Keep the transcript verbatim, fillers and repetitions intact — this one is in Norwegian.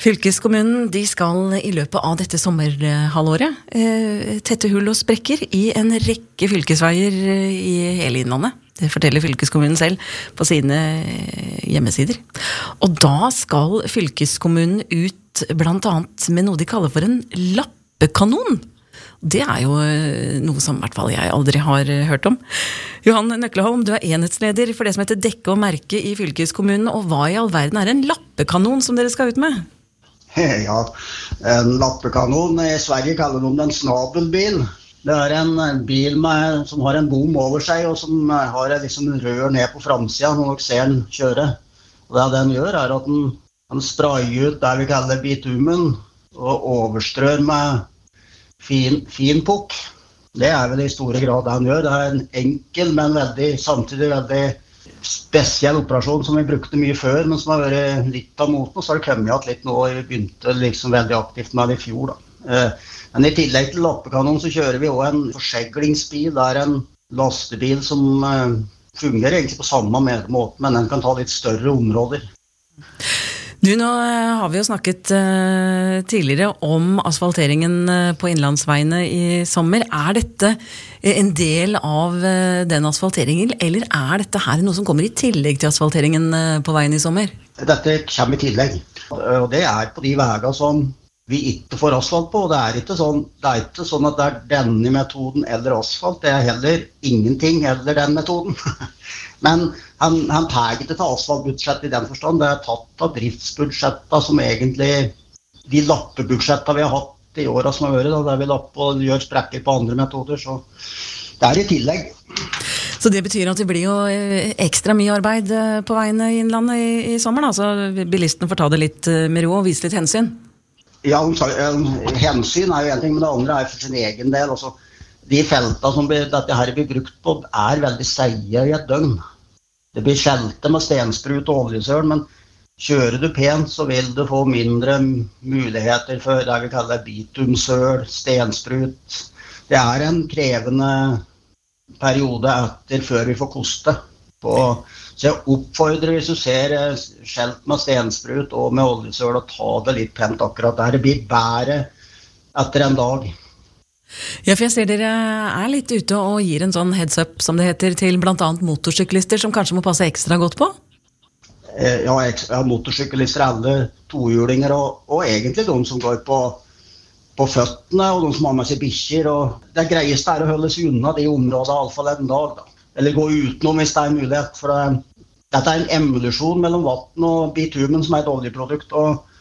Fylkeskommunen de skal i løpet av dette sommerhalvåret eh, tette hull og sprekker i en rekke fylkesveier i hele innlandet. Det forteller fylkeskommunen selv på sine hjemmesider. Og da skal fylkeskommunen ut blant annet med noe de kaller for en lappekanon. Det er jo noe som i hvert fall jeg aldri har hørt om. Johan Nøkleholm, du er enhetsleder for det som heter Dekke og Merke i fylkeskommunen, og hva i all verden er en lappekanon som dere skal ut med? Ja, en lappekanon, i Sverige kaller de den snabelbil. Det er en bil med, som har en bom over seg, og som har liksom en rør ned på framsiden når dere ser den kjøre. Og det den gjør er at den, den sprayer ut det vi kaller bitumen, og overstrør med fin, fin pukk. Det er vel i store grad det den gjør. Det er en enkel, men veldig, samtidig veldig spesiell operasjon som vi brukte mye før, men som har vært litt av moten, og så har det kommet igjen litt nå, og vi begynte liksom veldig aktivt med det i fjor da. Men i tillegg til lappekanon så kjører vi også en forseglingsbil. Det er en lastebil som uh, fungerer egentlig på samme måte, men den kan ta litt større områder. Du, nå har vi jo snakket uh, tidligere om asfalteringen på innlandsveiene i sommer. Er dette en del av uh, den asfalteringen, eller er dette her noe som kommer i tillegg til asfalteringen uh, på veien i sommer? Dette kommer i tillegg, og det er på de veiene som vi ikke får asfalt på, og det er ikke sånn, det er ikke sånn at det er denne metoden eller asfalt, det er heller ingenting eller den metoden. Men han, han tar ikke til asfaltbudsjett i den forstand, det er tatt av driftsbudsjettet som egentlig, de lappebudsjettene vi har hatt i årene som har vært, der vi lapper og gjør sprekker på andre metoder, så det er i tillegg. Så det betyr at det blir jo ekstra mye arbeid på veiene i innlandet i, i sommeren, altså bilisten får ta det litt med ro og vise litt hensyn? Ja, hensyn er jo en ting, men det andre er for sin egen del. Altså, de feltene som blir, dette her blir brukt på er veldig seige i et døgn. Det blir skjelte med stensprut og oljesøl, men kjører du pent så vil du få mindre muligheter for det vi kaller bitumsøl, stensprut. Det er en krevende periode etter før vi får koste på. Så jeg oppfordrer hvis du ser skjelt med stensprut og med oljesøl og ta det litt pent akkurat der. Det blir bedre etter en dag. Ja, for jeg ser dere er litt ute og gir en sånn heads up, som det heter, til blant annet motorsyklister som kanskje må passe ekstra godt på? Ja, ja motorsyklister, alle tohjulinger og, og egentlig de som går på, på føttene og de som har med seg bikkjer. Og det greieste er å holde seg unna de områdene i alle fall en dag da. Eller gå utenom hvis det er en mulighet, for det, dette er en emulasjon mellom vatten og bitumen som er et oljeprodukt, og